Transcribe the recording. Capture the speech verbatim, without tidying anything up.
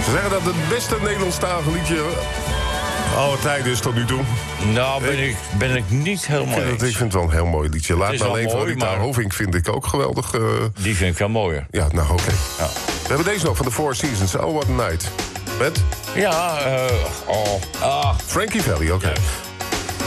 Ze zeggen dat het beste Nederlandstalige liedje alle tijden is tot nu toe. Nou, ben ik, ben ik niet helemaal Ik vind, het, eens. ik vind het wel een heel mooi liedje. Laat is me wel alleen van mooi, Rita maar- Hovink vind ik ook geweldig. Uh... Die vind ik wel mooier. Ja, nou oké. Okay. Ja. We hebben deze nog van de Four Seasons. Oh, What a Night. Met? Ja, uh, oh, ah. Frankie Valli, oké. Okay. Ja.